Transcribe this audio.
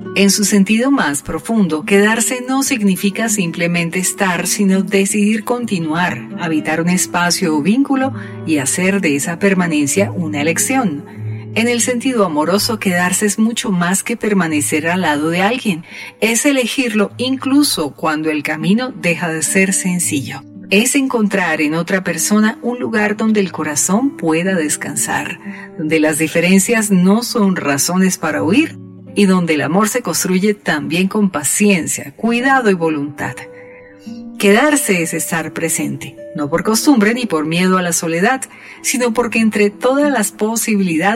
En su sentido más profundo, quedarse no significa simplemente estar, sino decidir continuar, habitar un espacio o vínculo y hacer de esa permanencia una elección. En el sentido amoroso, quedarse es mucho más que permanecer al lado de alguien. Es elegirlo incluso cuando el camino deja de ser sencillo. Es encontrar en otra persona un lugar donde el corazón pueda descansar, donde las diferencias no son razones para huir y donde el amor se construye también con paciencia, cuidado y voluntad. Quedarse es estar presente, no por costumbre ni por miedo a la soledad, sino porque entre todas las posibilidades